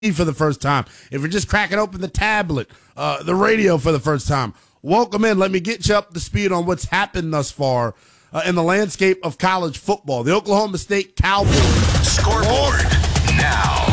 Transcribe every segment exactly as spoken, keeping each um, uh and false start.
for the first time, if you're just cracking open the tablet, uh, the radio for the first time, welcome in. Let me get you up to speed on what's happened thus far uh, in the landscape of college football. The Oklahoma State Cowboys. Scoreboard now.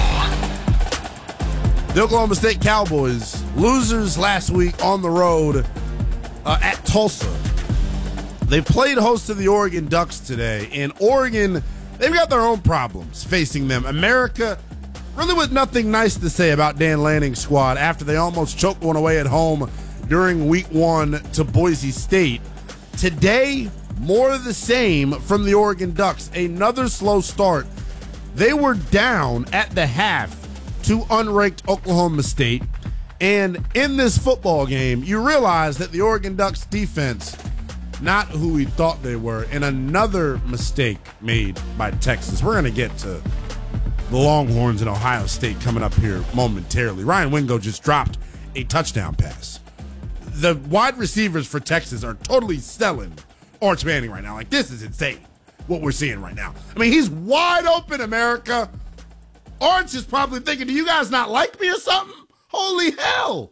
The Oklahoma State Cowboys, losers last week on the road uh, at Tulsa. They played host to the Oregon Ducks today, and Oregon, they've got their own problems facing them. America, really with nothing nice to say about Dan Lanning's squad after they almost choked one away at home during week one to Boise State. Today, more of the same from the Oregon Ducks. Another slow start. They were down at the half to unranked Oklahoma State. And in this football game, you realize that the Oregon Ducks defense, not who we thought they were, and another mistake made by Texas. We're going to get to the Longhorns and Ohio State coming up here momentarily. Ryan Wingo just dropped a touchdown pass. The wide receivers for Texas are totally selling Arch Manning right now. Like, this is insane what we're seeing right now. I mean, he's wide open, America. Arch is probably thinking, do you guys not like me or something? Holy hell.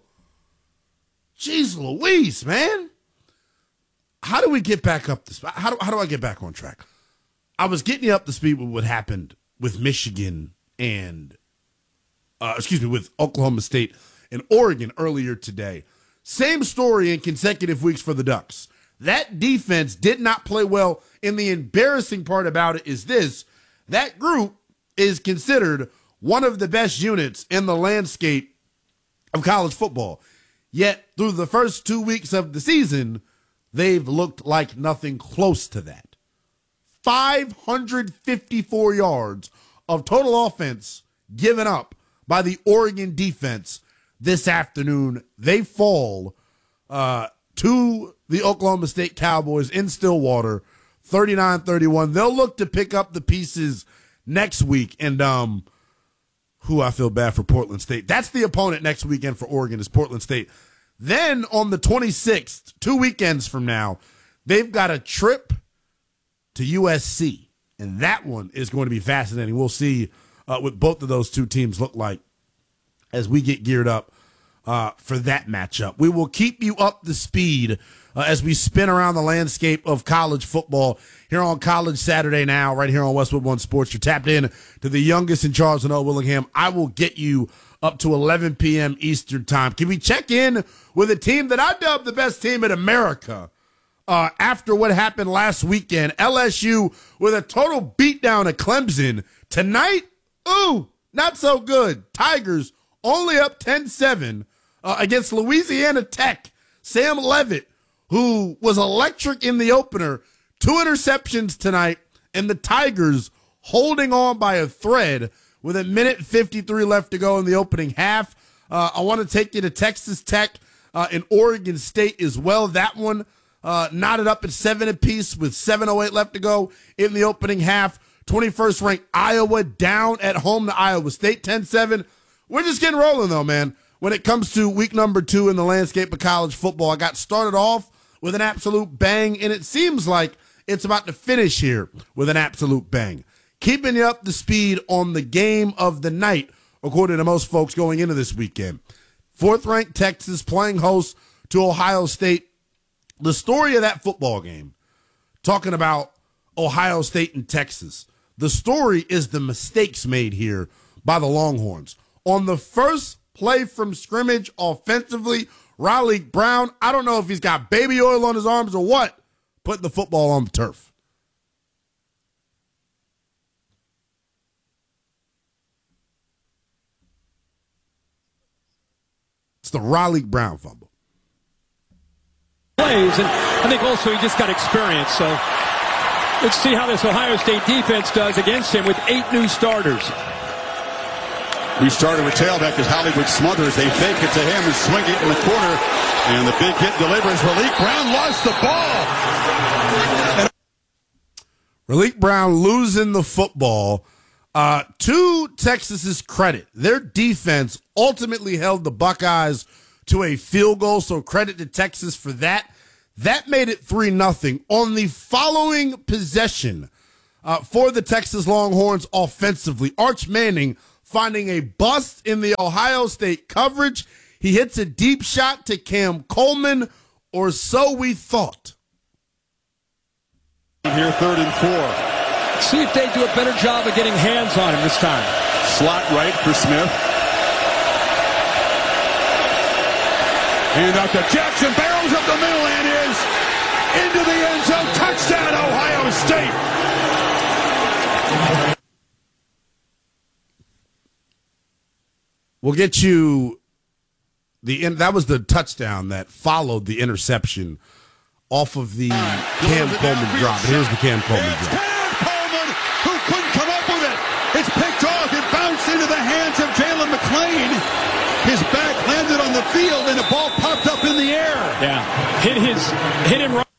Jeez Louise, man. How do we get back up to speed? How do, how do I get back on track? I was getting you up to speed with what happened with Michigan and, uh, excuse me, with Oklahoma State and Oregon earlier today. Same story in consecutive weeks for the Ducks. That defense did not play well, and the embarrassing part about it is this. That group is considered one of the best units in the landscape of college football. Yet, through the first two weeks of the season, they've looked like nothing close to that. five hundred fifty-four yards of total offense given up by the Oregon defense this afternoon. They fall uh, to the Oklahoma State Cowboys in Stillwater, thirty-nine thirty-one. They'll look to pick up the pieces next week. And um, who I feel bad for Portland State. That's the opponent next weekend for Oregon is Portland State. Then on the twenty-sixth, two weekends from now, they've got a trip to U S C. And that one is going to be fascinating. We'll see uh, what both of those two teams look like as we get geared up uh, for that matchup. We will keep you up to speed uh, as we spin around the landscape of college football here on College Saturday Now, right here on Westwood One Sports. You're tapped in to the youngest in Charleston, O. Willingham. I will get you up to eleven p.m. Eastern time. Can we check in with a team that I dubbed the best team in America uh, after what happened last weekend? L S U with a total beatdown at Clemson. Tonight, ooh, not so good. Tigers only up ten seven uh, against Louisiana Tech. Sam Leavitt, who was electric in the opener, two interceptions tonight, and the Tigers holding on by a thread with a minute fifty-three left to go in the opening half. Uh, I want to take you to Texas Tech uh, and Oregon State as well. That one uh, knotted up at seven apiece with seven oh eight left to go in the opening half. twenty-first ranked Iowa down at home to Iowa State, ten seven. We're just getting rolling, though, man. When it comes to week number two in the landscape of college football, I got started off with an absolute bang, and it seems like it's about to finish here with an absolute bang. Keeping you up to speed on the game of the night, according to most folks going into this weekend. Fourth-ranked Texas playing host to Ohio State. The story of that football game, talking about Ohio State and Texas, the story is the mistakes made here by the Longhorns. On the first play from scrimmage offensively, Riley Brown, I don't know if he's got baby oil on his arms or what, putting the football on the turf. It's the Riley Brown fumble. Plays, and I think also he just got experience. So let's see how this Ohio State defense does against him with eight new starters. We started with tailback as Hollywood Smothers. They fake it to him and swing it in the corner. And the big hit delivers. Raleek Brown lost the ball. Raleek Brown losing the football. Uh, to Texas's credit, their defense ultimately held the Buckeyes to a field goal, so credit to Texas for that. That made it three nothing. On the following possession uh, for the Texas Longhorns offensively, Arch Manning finding a bust in the Ohio State coverage. He hits a deep shot to Cam Coleman, or so we thought. Here, third and four. See if they do a better job of getting hands on him this time. Slot right for Smith. Hand out to Jackson, barrels up the middle and is into the end zone. Touchdown, Ohio State. We'll get you the in, that was the touchdown that followed the interception off of the Cam Coleman drop. Here's the Cam Coleman it's drop. Cam Coleman, who couldn't come up with it. It's picked off. It bounced into the hands of Jalen McClain. His back landed on the field, and the ball popped up in the air. Yeah, hit his hit him right.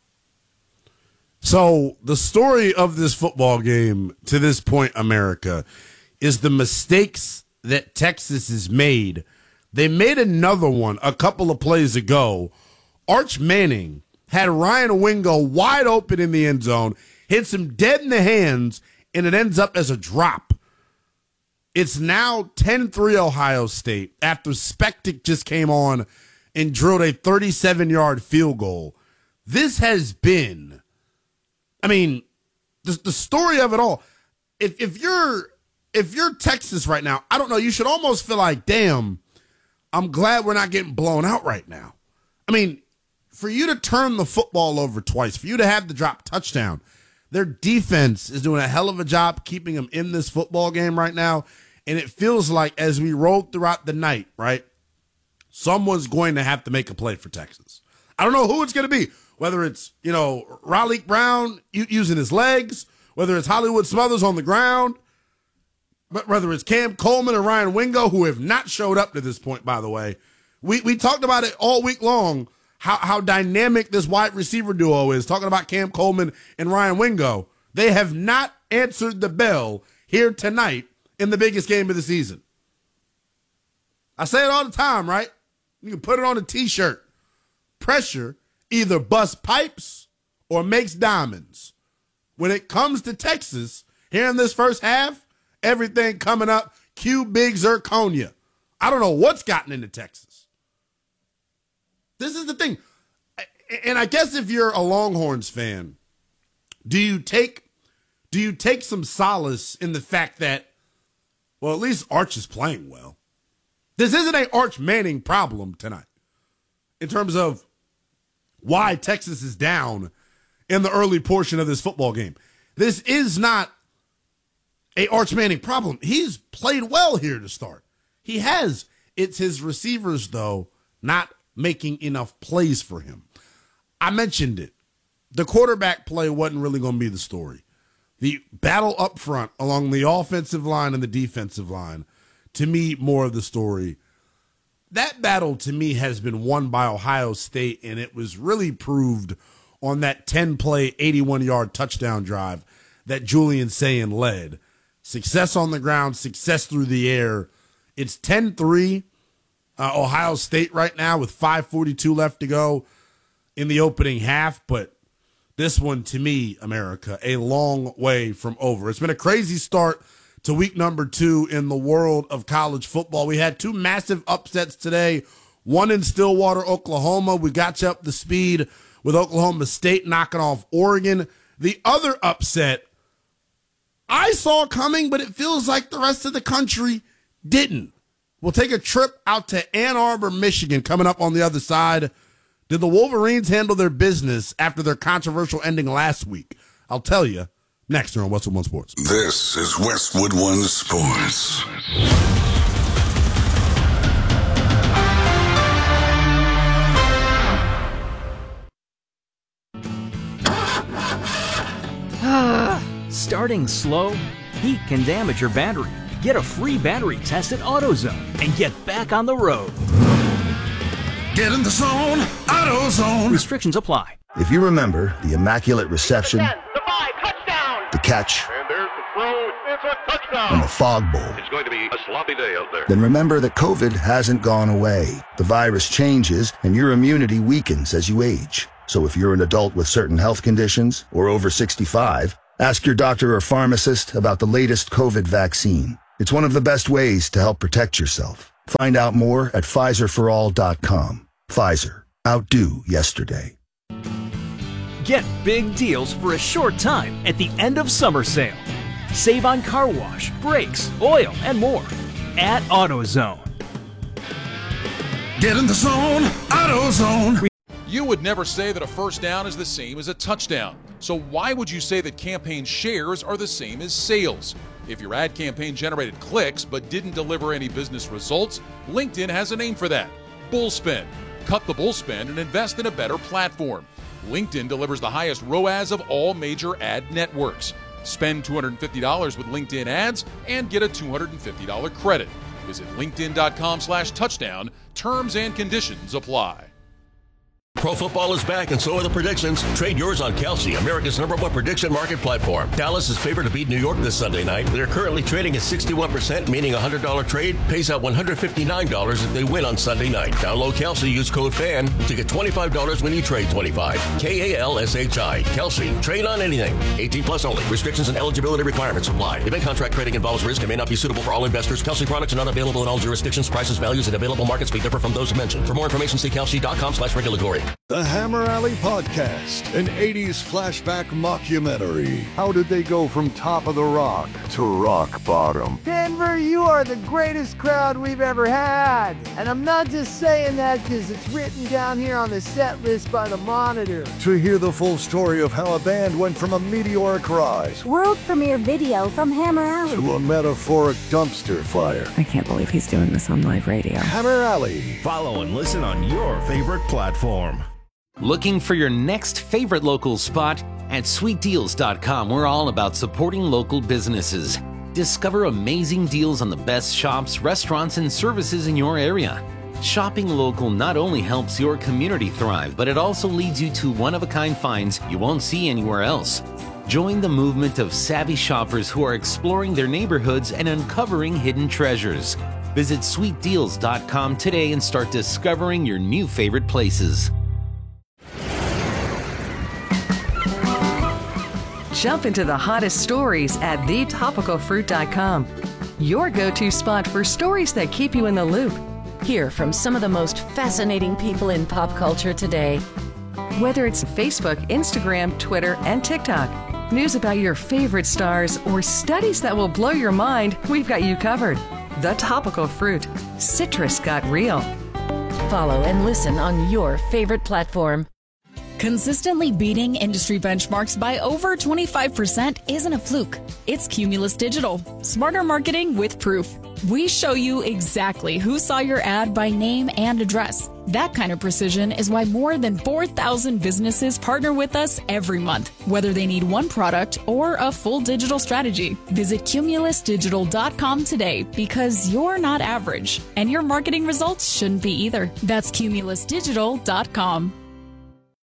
So the story of this football game to this point, America, is the mistakes that Texas has made. They made another one a couple of plays ago. Arch Manning had Ryan Wingo wide open in the end zone, hits him dead in the hands, and it ends up as a drop. It's now ten three Ohio State after Spectic just came on and drilled a thirty-seven-yard field goal. This has been, I mean, the, the story of it all. If if you're if you're Texas right now, I don't know, you should almost feel like, damn, I'm glad we're not getting blown out right now. I mean, for you to turn the football over twice, for you to have the drop touchdown, their defense is doing a hell of a job keeping them in this football game right now. And it feels like as we roll throughout the night, right, someone's going to have to make a play for Texas. I don't know who it's going to be, whether it's, you know, Raleigh Brown using his legs, whether it's Hollywood Smothers on the ground, but whether it's Cam Coleman or Ryan Wingo, who have not showed up to this point, by the way. We we talked about it all week long, how, how dynamic this wide receiver duo is, talking about Cam Coleman and Ryan Wingo. They have not answered the bell here tonight in the biggest game of the season. I say it all the time, right? You can put it on a T-shirt. Pressure either busts pipes or makes diamonds. When it comes to Texas, here in this first half, everything coming up, cue big zirconia. I don't know what's gotten into Texas. This is the thing. And I guess if you're a Longhorns fan, do you take do you take some solace in the fact that, well, at least Arch is playing well? This isn't an Arch Manning problem tonight in terms of why Texas is down in the early portion of this football game. This is not a Arch Manning problem. He's played well here to start. He has. It's his receivers, though, not making enough plays for him. I mentioned it. The quarterback play wasn't really going to be the story. The battle up front along the offensive line and the defensive line, to me, more of the story. That battle, to me, has been won by Ohio State, and it was really proved on that ten-play, eighty-one-yard touchdown drive that Julian Sayin led. Success on the ground, success through the air. It's ten three uh, Ohio State right now with five forty-two left to go in the opening half, but this one, to me, America, a long way from over. It's been a crazy start to week number two in the world of college football. We had two massive upsets today, one in Stillwater, Oklahoma. We got you up to speed with Oklahoma State knocking off Oregon. The other upset I saw coming, but it feels like the rest of the country didn't. We'll take a trip out to Ann Arbor, Michigan, coming up on the other side. Did the Wolverines handle their business after their controversial ending last week? I'll tell you next here on Westwood One Sports. This is Westwood One Sports. Starting slow? Heat can damage your battery. Get a free battery test at AutoZone and get back on the road. Get in the zone, AutoZone. Restrictions apply. If you remember the Immaculate Reception, ten, the five, touchdown. the catch, And there's the throw. It's a touchdown. and the Fog Bowl, It's going to be a sloppy day out there. then remember that COVID hasn't gone away. The virus changes and your immunity weakens as you age. So if you're an adult with certain health conditions or over sixty-five, ask your doctor or pharmacist about the latest COVID vaccine. It's one of the best ways to help protect yourself. Find out more at Pfizer for all dot com. Pfizer. Outdo yesterday. Get big deals for a short time at the end of summer sale. Save on car wash, brakes, oil, and more at AutoZone. Get in the zone, AutoZone. You would never say that a first down is the same as a touchdown. So why would you say that campaign shares are the same as sales? If your ad campaign generated clicks but didn't deliver any business results, LinkedIn has a name for that: Bullspend. Cut the bullspend and invest in a better platform. LinkedIn delivers the highest R O A S of all major ad networks. Spend two hundred fifty dollars with LinkedIn ads and get a two hundred fifty dollars credit. Visit linkedin.com slash touchdown. Terms and conditions apply. Pro football is back, and so are the predictions. Trade yours on Kalshi, America's number one prediction market platform. Dallas is favored to beat New York this Sunday night. They're currently trading at sixty-one percent, meaning a one hundred dollars trade pays out one hundred fifty-nine dollars if they win on Sunday night. Download Kalshi, use code FAN to get twenty-five dollars when you trade twenty-five. K A L S H I. Kalshi. Trade on anything. eighteen plus only. Restrictions and eligibility requirements apply. Event contract trading involves risk and may not be suitable for all investors. Kalshi products are not available in all jurisdictions. Prices, values, and available markets may differ from those mentioned. For more information, see kalshi.com slash regulatory. The Hammer Alley Podcast, an eighties flashback mockumentary. How did they go from top of the rock to rock bottom? Denver, you are the greatest crowd we've ever had. And I'm not just saying that because it's written down here on the set list by the Monitor. To hear the full story of how a band went from a meteoric rise, world premiere video from Hammer Alley, to a metaphoric dumpster fire. I can't believe he's doing this on live radio. Hammer Alley. Follow and listen on your favorite platform. Looking for your next favorite local spot? At sweet deals dot com, we're all about supporting local businesses. Discover amazing deals on the best shops, restaurants, and services in your area. Shopping local not only helps your community thrive, but it also leads you to one-of-a-kind finds you won't see anywhere else. Join the movement of savvy shoppers who are exploring their neighborhoods and uncovering hidden treasures. Visit sweet deals dot com today and start discovering your new favorite places. Jump into the hottest stories at the topical fruit dot com. Your go-to spot for stories that keep you in the loop. Hear from some of the most fascinating people in pop culture today. Whether it's Facebook, Instagram, Twitter, and TikTok, news about your favorite stars, or studies that will blow your mind, we've got you covered. The Topical Fruit. Citrus got real. Follow and listen on your favorite platform. Consistently beating industry benchmarks by over twenty-five percent isn't a fluke. It's Cumulus Digital. Smarter marketing with proof. We show you exactly who saw your ad by name and address. That kind of precision is why more than four thousand businesses partner with us every month, whether they need one product or a full digital strategy. Visit cumulus digital dot com today, because you're not average, and your marketing results shouldn't be either. That's cumulus digital dot com.